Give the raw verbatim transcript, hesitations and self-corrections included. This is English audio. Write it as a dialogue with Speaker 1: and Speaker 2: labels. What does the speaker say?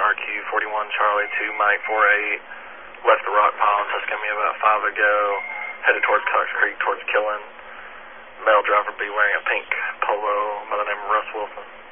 Speaker 1: R Q forty-one Charlie two Mike four eight, left the rock pile in Tuscany about five ago, headed towards Cox Creek, towards Killen. Male driver be wearing a pink polo by the name of Russ Wilson.